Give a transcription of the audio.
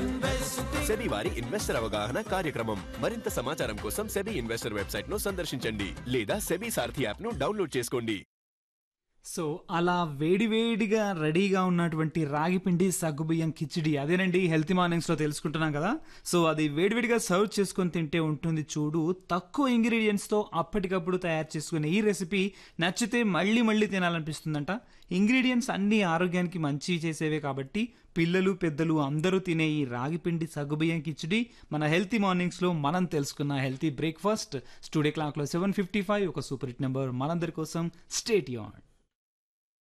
SEBI వారి investor అవగాహన కార్యక్రమం. మరింత సమాచారం కోసం సెబీ ఇన్వెస్టర్ వెబ్సైట్ ను సందర్శించండి లేదా సెబీ సారథి యాప్ ను డౌన్లోడ్ చేసుకోండి. సో అలా వేడివేడిగా రెడీగా ఉన్నటువంటి రాగిపిండి సగ్గుబియ్యం కిచిడి అదేనండి హెల్తీ మార్నింగ్స్లో తెలుసుకుంటున్నాం కదా. సో అది వేడివేడిగా సర్వ్ చేసుకొని తింటే ఉంటుంది చూడు, తక్కువ ఇంగ్రీడియంట్స్తో అప్పటికప్పుడు తయారు చేసుకునే ఈ రెసిపీ నచ్చితే మళ్ళీ మళ్ళీ తినాలనిపిస్తుందంట. ఇంగ్రీడియంట్స్ అన్నీ ఆరోగ్యానికి మంచి చేసేవే కాబట్టి పిల్లలు పెద్దలు అందరూ తినే ఈ రాగిపిండి సగ్గుబియ్యం కిచిడి మన హెల్తీ మార్నింగ్స్లో మనం తెలుసుకున్న హెల్తీ బ్రేక్ఫాస్ట్. స్టూడియో క్లాక్లో 7:55 ఒక సూపర్ హిట్ నెంబర్ మనందరి కోసం. Stay tuned.